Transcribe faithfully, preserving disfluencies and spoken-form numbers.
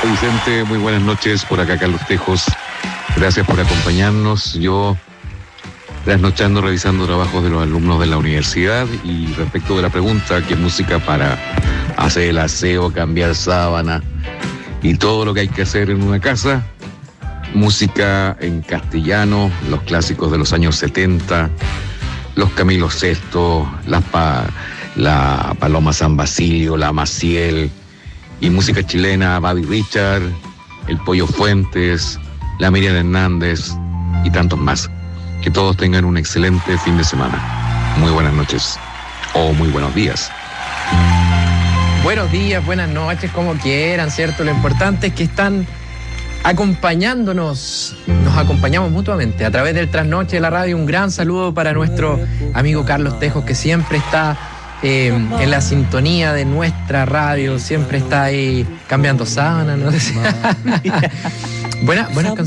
Vicente, muy buenas noches. Por acá Carlos Tejos. Gracias por acompañarnos. Yo trasnochando, revisando trabajos de los alumnos de la universidad, y respecto de la pregunta, ¿qué música para hacer el aseo, cambiar sábana y todo lo que hay que hacer en una casa? Música en castellano, los clásicos de los años setenta, los Camilo Sesto, la, pa, la Paloma San Basilio, la Maciel, y música chilena, Buddy Richard, el Pollo Fuentes, la Miriam Hernández y tantos más. Que todos tengan un excelente fin de semana. Muy buenas noches o muy buenos días. Buenos días, buenas noches, como quieran, ¿cierto? Lo importante es que están acompañándonos, nos acompañamos mutuamente a través del Trasnoche de la radio. Un gran saludo para nuestro amigo Carlos Tejos, que siempre está eh, en la sintonía de nuestra radio, siempre está ahí cambiando sábanas, no sé. Buena, buenas canciones.